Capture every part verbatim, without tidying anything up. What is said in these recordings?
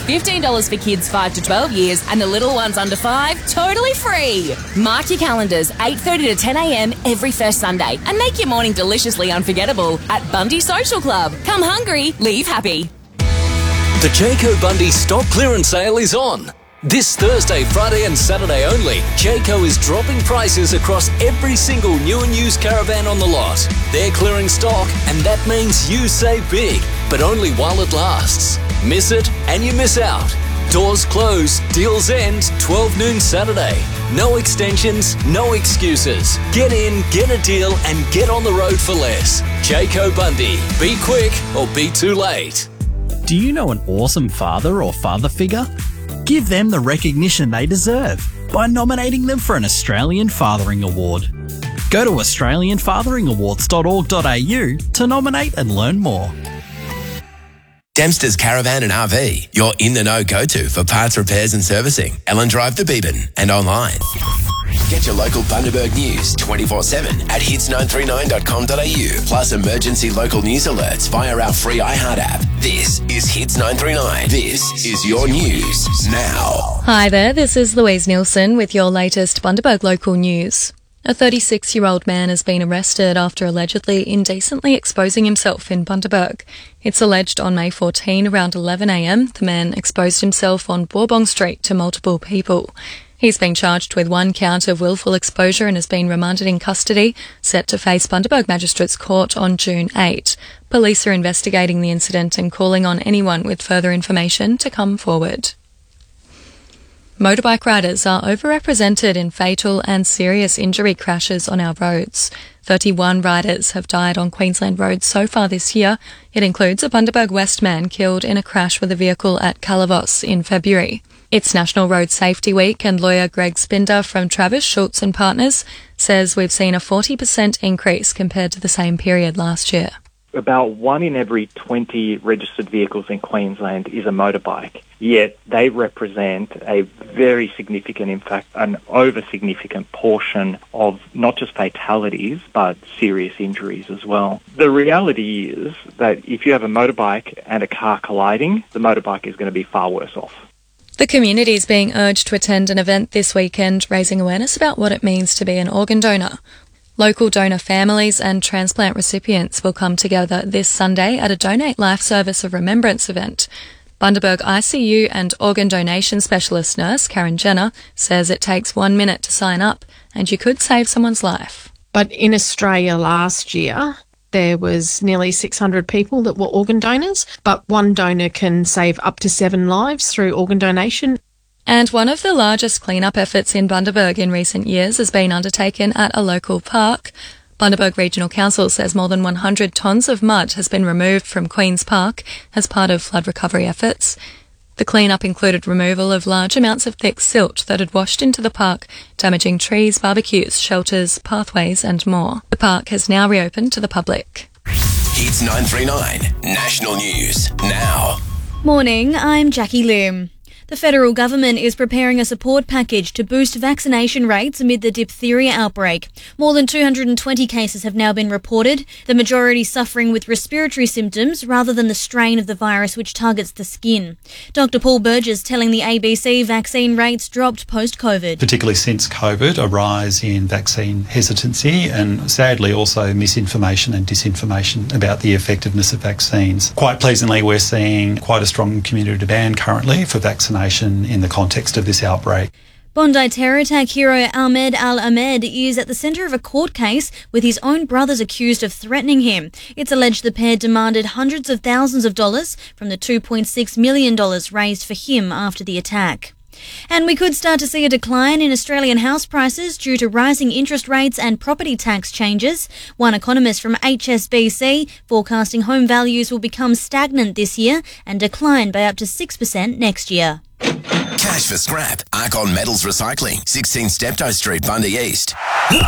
fifteen dollars for kids five to twelve years, and the little ones under five, totally free. Mark your calendars, eight thirty to ten a m every first Sunday, and make your morning deliciously unforgettable at Bundy Social Club. Come hungry, leave happy. The Jayco Bundy stock clearance sale is on. This Thursday, Friday and Saturday only, Jayco is dropping prices across every single new and used caravan on the lot. They're clearing stock, and that means you save big, but only while it lasts. Miss it and you miss out. Doors close, deals end twelve noon Saturday. No extensions, no excuses. Get in, get a deal and get on the road for less. Jayco Bundy. Be quick or be too late. Do you know an awesome father or father figure? Give them the recognition they deserve by nominating them for an Australian Fathering Award. Go to australian fathering awards dot org dot a u to nominate and learn more. Dempster's Caravan and R V, your in-the-know go-to for parts repairs and servicing. Ellen Drive to Beebyn and online. Get your local Bundaberg news twenty-four seven at hits nine three nine dot com dot a u, plus emergency local news alerts via our free iHeart app. This is Hits nine three nine. This is your news now. Hi there, this is Louise Nielsen with your latest Bundaberg local news. A thirty-six-year-old man has been arrested after allegedly indecently exposing himself in Bundaberg. It's alleged on May fourteenth around eleven a m the man exposed himself on Bourbon Street to multiple people. He's been charged with one count of willful exposure and has been remanded in custody, set to face Bundaberg Magistrates Court on June eighth. Police are investigating the incident and calling on anyone with further information to come forward. Motorbike riders are overrepresented in fatal and serious injury crashes on our roads. thirty-one riders have died on Queensland roads so far this year. It includes a Bundaberg West man killed in a crash with a vehicle at Calavos in February. It's National Road Safety Week, and lawyer Greg Spinder from Travis Schultz and Partners says we've seen a forty percent increase compared to the same period last year. About one in every twenty registered vehicles in Queensland is a motorbike, yet they represent a very significant, in fact, an over-significant portion of not just fatalities, but serious injuries as well. The reality is that if you have a motorbike and a car colliding, the motorbike is going to be far worse off. The community is being urged to attend an event this weekend raising awareness about what it means to be an organ donor. Local donor families and transplant recipients will come together this Sunday at a Donate Life Service of Remembrance event. Bundaberg I C U and organ donation specialist nurse Karen Jenner says it takes one minute to sign up and you could save someone's life. But in Australia last year, there was nearly six hundred people that were organ donors, but one donor can save up to seven lives through organ donation. And one of the largest clean-up efforts in Bundaberg in recent years has been undertaken at a local park. Bundaberg Regional Council says more than one hundred tonnes of mud has been removed from Queen's Park as part of flood recovery efforts. The clean-up included removal of large amounts of thick silt that had washed into the park, damaging trees, barbecues, shelters, pathways and more. The park has now reopened to the public. Hits nine three nine, National News Now. Morning, I'm Jackie Lim. The federal government is preparing a support package to boost vaccination rates amid the diphtheria outbreak. More than two hundred twenty cases have now been reported, the majority suffering with respiratory symptoms rather than the strain of the virus which targets the skin. Doctor Paul Burgess telling the A B C vaccine rates dropped post-COVID. Particularly since COVID, a rise in vaccine hesitancy and sadly also misinformation and disinformation about the effectiveness of vaccines. Quite pleasingly, we're seeing quite a strong community demand currently for vaccination in the context of this outbreak. Bondi terror attack hero Ahmed Al-Ahmed is at the centre of a court case with his own brothers accused of threatening him. It's alleged the pair demanded hundreds of thousands of dollars from the two point six million dollars raised for him after the attack. And we could start to see a decline in Australian house prices due to rising interest rates and property tax changes. One economist from H S B C forecasting home values will become stagnant this year and decline by up to six percent next year. Cash for scrap. Arcon Metals Recycling, sixteen Steptoe Street, Bundy East.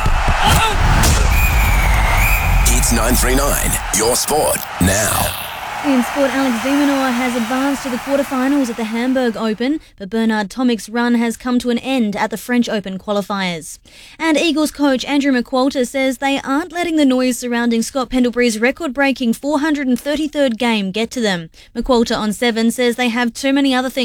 It's nine three nine, your sport now. In sport, Alex de Minaur has advanced to the quarterfinals at the Hamburg Open, but Bernard Tomic's run has come to an end at the French Open qualifiers. And Eagles coach Andrew McQualter says they aren't letting the noise surrounding Scott Pendlebury's record-breaking four hundred thirty-third game get to them. McQualter on Seven says they have too many other things